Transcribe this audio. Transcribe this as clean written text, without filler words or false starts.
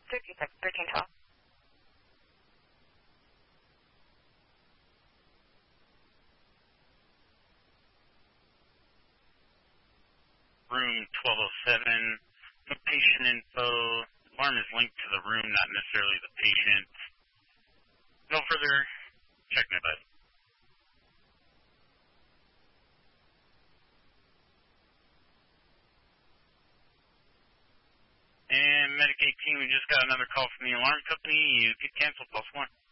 1312. Room 1207. No patient info. Alarm is linked to the room, not necessarily the patient. No further. Check my bud. And Medicaid team, we just got another call from the alarm company. You could cancel +1.